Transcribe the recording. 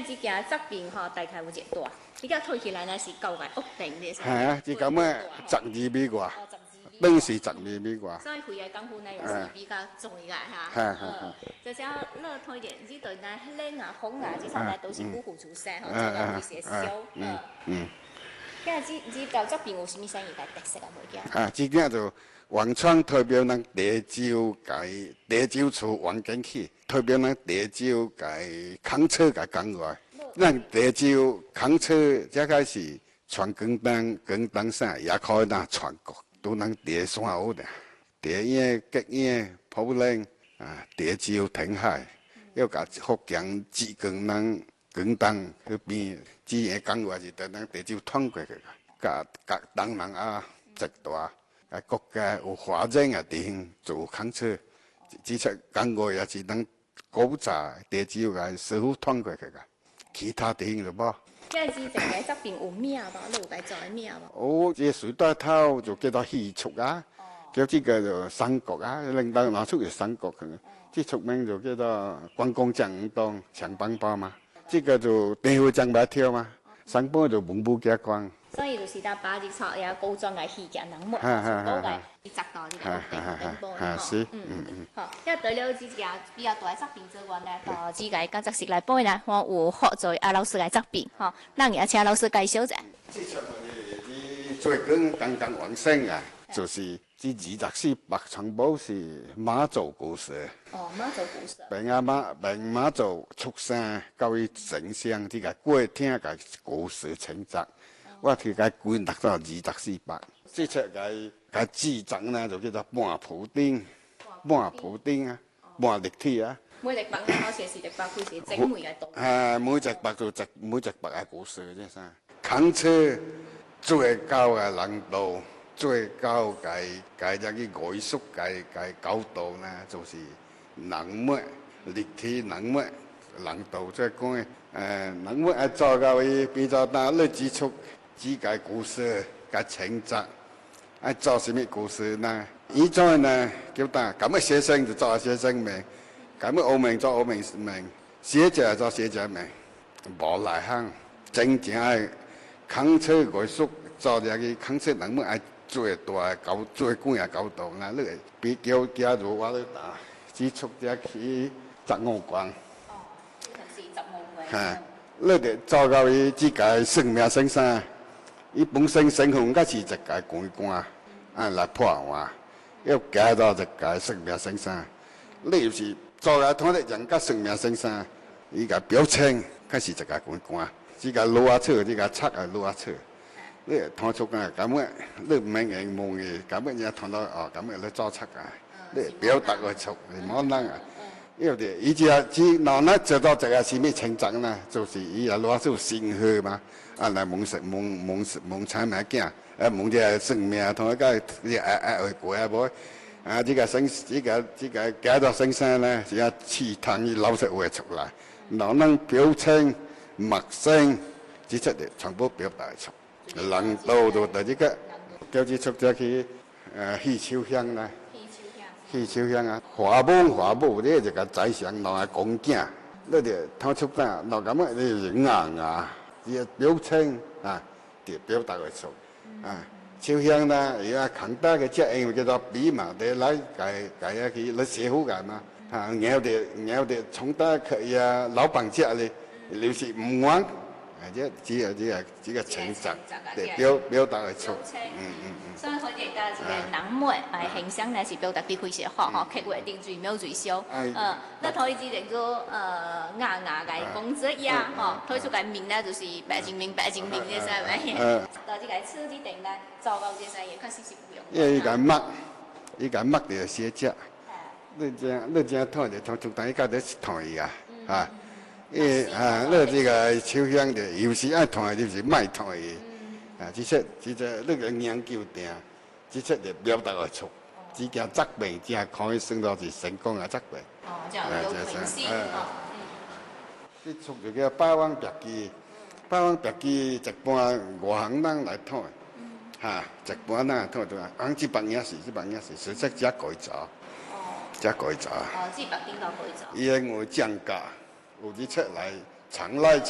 今只件側邊吼，大概有一個大，比較推起來呢是9個屋頂嘅。 係啊，即咁嘅12米外，當時12米外。 所以佢嘅功夫呢又是比較重要嚇。就像樂推點呢對呢冷啊、風啊，這些呢都是古虎出身，吼，這個會寫燒。今日只到側邊有啥物生意嘅特色啊？物件？ 啊，這件就原創代表咱地州嘅地州厝環境起，代表咱地州嘅空車嘅講話。咱地州空車這個是傳廣東省也可以咱全國，都咱地山好的，地影、吉影、普寧啊，地州填海，要甲福建浙江咱廣東嗰邊，只嘅講話是對咱地州通過去，甲東南亞直大。國家有發展嘅地方做空車，只出講過也是咱古早地州嘅師傅傳過去嘅，其他地方就冇。 即係只淨係側邊有名吧，你有帶做嘅名吧？ 哦，這水帶頭就叫做戲曲啊，叫這個就三國啊，領導拿出嚟三國嘅，這出名就叫做關公將武當搶邦包嘛，這個就電話將白跳嘛，三邦就文武皆光。 所以就是他把啲錯也古裝嘅戲劇人物，全部嘅集到呢個頂部呢嗬。好，因為對了，只個比較大嘅側邊之外呢，到只個今集時來背呢，我有學在阿老師嘅側邊，嗬，咱也請老師介紹者。 這出嘅最近剛剛完成啊，就是這24白長寶是媽祖故事。 哦，媽祖故事。 並媽祖出生到伊成聖，這個過聽嘅故事情節。我去佢觀讀到24白，這出佢製作呢就叫做半鋪丁啊，半立體啊。 每隻白咧好似是隻白，佢是整每個圖。 每隻白就每隻白嘅故事啫，啥？空車最高嘅難度，最高嘅一個藝術嘅高度呢，就是人物立體人物難度最高嘅。人物要做到伊比較大，你指出。只個故事個情節，愛做什麼故事呢？以前呢，叫他咁嘅學生就做學生名，咁嘅學名做學名，寫者做寫者名，無內行。真正係空車藝術做一個空車人物，愛最大嘅高最高嘅高度呢，你比較假如我哋打指出只去15關。 哦，是15關。 你哋做到伊只個生命生產。伊本身身份該是一個關，來破壞，要加到一個生命身上。你要是做來睇得人家生命身上，伊個表情該是一個關，這個攞出，這個冊啊攞出，你睇出個咁嘅，你唔明嘅冇嘅，咁嘅嘢睇到哦，咁嘅你做冊啊，你表達個出，你冇能啊。因為伊只嗱嗱做到這個什麼情節呢？就是伊啊攞出信號嘛。來蒙產物件，蒙啲生命同一個愛過啊無，這個加到身上呢，是要氣湯伊流出話出來，嗱咱表情、目聲，這出嚟全部表達出，難度就這個叫這出咗去戲秋香啦，戲秋香啊，華母呢一個宰相攞嚟講鏡，你哋睇出啦，嗱咁啊你硬啊。啲表情啊，啲表達嚟做啊，秋香呢，而家扛大嘅隻因為叫做比嘛，你來解一佢你寫好㗎嘛，咬啲重大佢啊老闆隻咧，有時唔玩，只個情節嚟表達嚟做， 所以佢哋嘅這個人物形象呢是表達得非常好，嗬，刻畫定最妙最小。那推薦一個雅嘅公子呀，嗬，推出嘅名呢就是白金明，這些咪。到這個車子定呢，做到這些也確實是不容易。 因為依個墨就寫只，你這睇就睇出大家都是同意啊，嚇。你這個秋香的有時愛同意，有時賣同意。這個研究定，這出就表達出，這件責備，這可以算到是成功嘅責備。 哦，這樣有誠信。 這出就叫霸王別姬，霸王別姬一般外行人來睇，一般人睇到啊，這版也是，實質只改造，只改造。 哦，這版點到改造？ 因為降價，有這出來常來